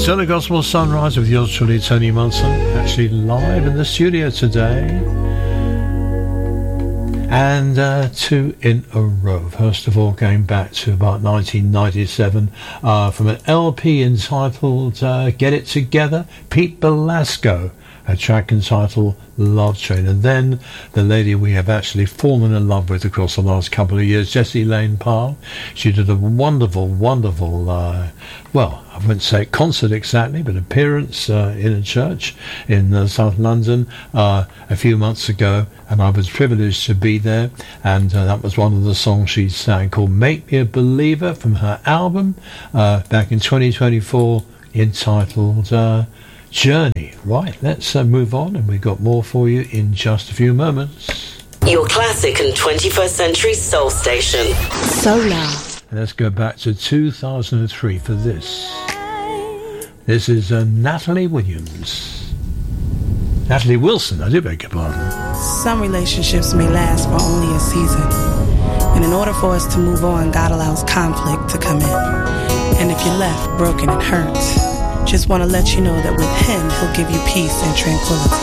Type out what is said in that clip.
Solar Gospel Sunrise with yours truly, Tony Munson, actually live in the studio today. And two in a row. First of all, going back to about 1997 from an LP entitled Get It Together, Pete Belasco, a track entitled Love Train. And then the lady we have actually fallen in love with across the last couple of years, Jessie Lane Powell. She did a wonderful, well, I wouldn't say concert exactly, but appearance in a church in South London a few months ago, and I was privileged to be there, and that was one of the songs she sang called Make Me a Believer from her album back in 2024 entitled Journey. Right, let's move on, and we've got more for you in just a few moments. Your classic and 21st century soul station. Solar. Let's go back to 2003 for this. This is Natalie Williams. Natalie Wilson, I do beg your pardon. Some relationships may last for only a season. And in order for us to move on, God allows conflict to come in. And if you're left broken and hurt, just want to let you know that with Him, He'll give you peace and tranquility.